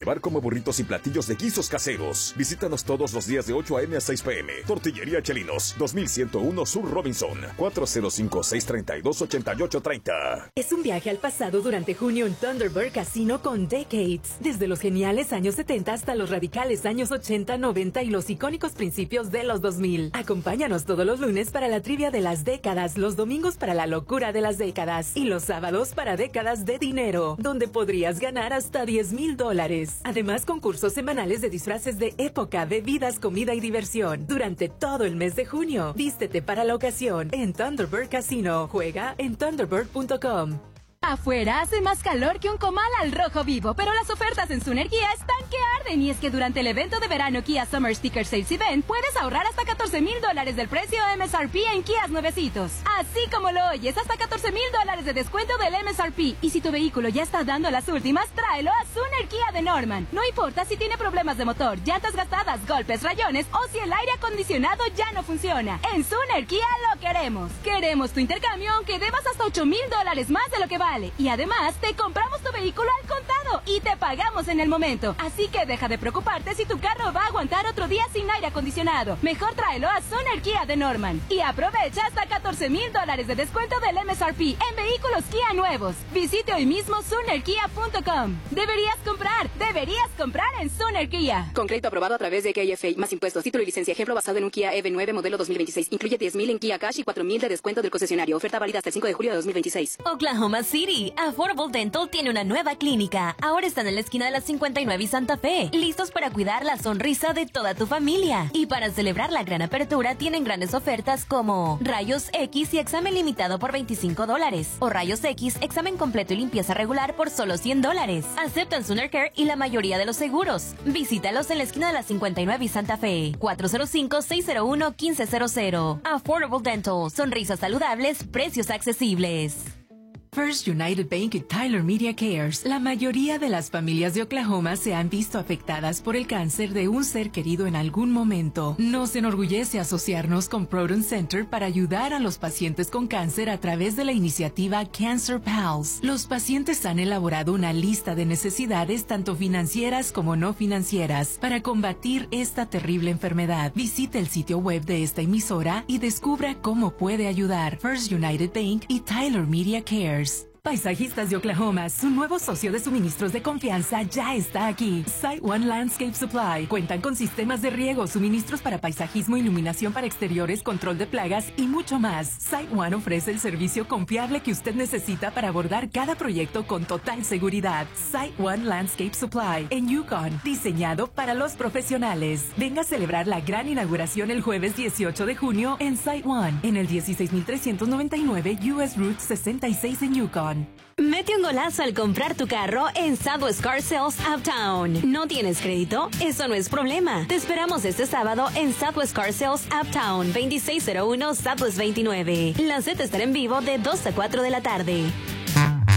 llevar como burritos y platillos de guisos caseros. Visítanos todos los días de 8 a.m. a 6 p.m. Tortillería Chelinos, 2101 Sur Robinson, 405-632-8830. Es un viaje al pasado durante junio en Thunderbird Casino con Decades. Desde los geniales años 70 hasta los radicales años 80, 90 y los icónicos principios de los 2000. Acompáñanos todos los lunes para la trivia de las décadas, los domingos para la locura de las décadas y los sábados para décadas de dinero, donde podrías ganar hasta $10,000. Además, concursos semanales de disfraces de época, bebidas, comida y diversión. Durante todo el mes de junio, vístete para la ocasión en Thunderbird Casino. Juega en thunderbird.com. Afuera hace más calor que un comal al rojo vivo, pero las ofertas en Suner Kia están que arden. Y es que durante el evento de verano Kia Summer Sticker Sales Event puedes ahorrar hasta $14,000 del precio MSRP en Kias nuevecitos. Así como lo oyes, hasta $14,000 de descuento del MSRP. Y si tu vehículo ya está dando las últimas, tráelo a Suner Kia de Norman. No importa si tiene problemas de motor, llantas gastadas, golpes, rayones o si el aire acondicionado ya no funciona. En Suner Kia lo queremos. Queremos tu intercambio aunque debas hasta $8,000 más de lo que vale. Y además, te compramos tu vehículo al contado y te pagamos en el momento. Así que deja de preocuparte si tu carro va a aguantar otro día sin aire acondicionado. Mejor tráelo a Suner Kia de Norman. Y aprovecha hasta $14,000 de descuento del MSRP en vehículos Kia nuevos. Visite hoy mismo sunerkia.com. Deberías comprar en Suner Kia. Con crédito aprobado a través de KFA, más impuestos, título y licencia. Ejemplo basado en un Kia EV9 modelo 2026. Incluye $10,000 en Kia Cash y $4,000 de descuento del concesionario. Oferta válida hasta el 5 de julio de 2026. Oklahoma City. Affordable Dental tiene una nueva clínica. Ahora están en la esquina de la 59 y Santa Fe, listos para cuidar la sonrisa de toda tu familia. Y para celebrar la gran apertura, tienen grandes ofertas como rayos X y examen limitado por $25, o rayos X, examen completo y limpieza regular por solo $100. Aceptan Suner Care y la mayoría de los seguros. Visítalos en la esquina de la 59 y Santa Fe, 405-601-1500. Affordable Dental, sonrisas saludables, precios accesibles. First United Bank y Tyler Media Cares. La mayoría de las familias de Oklahoma se han visto afectadas por el cáncer de un ser querido en algún momento. Nos enorgullece asociarnos con Proton Center para ayudar a los pacientes con cáncer a través de la iniciativa Cancer Pals. Los pacientes han elaborado una lista de necesidades tanto financieras como no financieras para combatir esta terrible enfermedad. Visite el sitio web de esta emisora y descubra cómo puede ayudar. First United Bank y Tyler Media Cares. Paisajistas de Oklahoma, su nuevo socio de suministros de confianza ya está aquí. SiteOne Landscape Supply. Cuentan con sistemas de riego, suministros para paisajismo, iluminación para exteriores, control de plagas y mucho más. SiteOne ofrece el servicio confiable que usted necesita para abordar cada proyecto con total seguridad. SiteOne Landscape Supply en Yukon, diseñado para los profesionales. Venga a celebrar la gran inauguración el jueves 18 de junio en SiteOne, en el 16399 US Route 66 en Yukon. Mete un golazo al comprar tu carro en Southwest Car Sales Uptown. ¿No tienes crédito? Eso no es problema. Te esperamos este sábado en Southwest Car Sales Uptown, 2601 Southwest 29. La cita estará en vivo de 2 a 4 de la tarde.